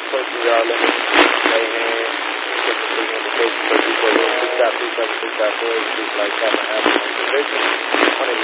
22 limit, Mayhem, typically indication for people who 6.276.4, street like 7.5 division. My name is